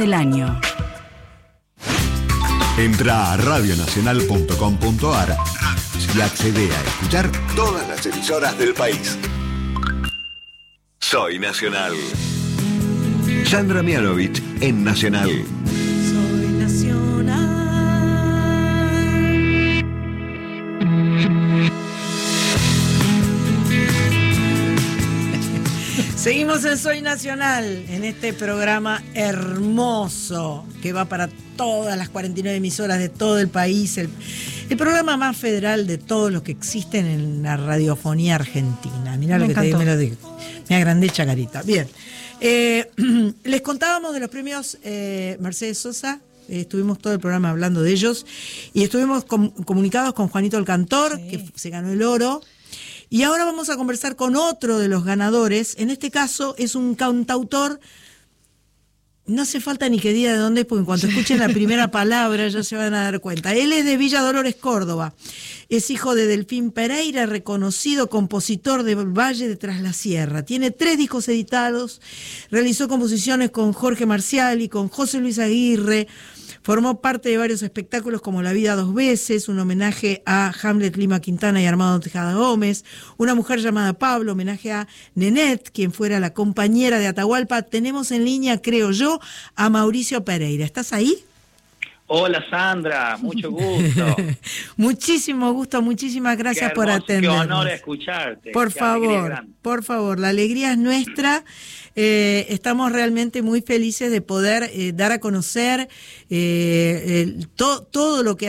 del año. Entra a radionacional.com.ar y accede a escuchar todas las emisoras del país. Soy Nacional. Sandra Mianovich en Nacional. Soy Nacional. Seguimos en Soy Nacional, en este programa hermoso que va para todas las 49 emisoras de todo el país, el programa más federal de todos los que existen en la radiofonía argentina. Mirá lo que te digo, me lo digo. Me agrandé chacarita. Bien. Les contábamos de los premios Mercedes Sosa. Estuvimos todo el programa hablando de ellos y estuvimos comunicados con Juanito el Cantor, sí, que se ganó el oro. Y ahora vamos a conversar con otro de los ganadores. En este caso es un cantautor. No hace falta ni que diga de dónde es, porque en cuanto escuchen la primera palabra ya se van a dar cuenta. Él es de Villa Dolores, Córdoba. Es hijo de Delfín Pereira, reconocido compositor del Valle de Tras la Sierra. Tiene 3 discos editados. Realizó composiciones con Jorge Marcial y con José Luis Aguirre. Formó parte de varios espectáculos como La vida dos veces, un homenaje a Hamlet Lima Quintana y Armando Tejada Gómez, Una mujer llamada Pablo, homenaje a Nenet, quien fuera la compañera de Atahualpa. Tenemos en línea, creo yo, a Mauricio Pereira. ¿Estás ahí? Hola Sandra, mucho gusto. Muchísimo gusto, muchísimas gracias por atendernos. Qué honor escucharte. Por favor, la alegría es nuestra. Estamos realmente muy felices de poder dar a conocer todo lo que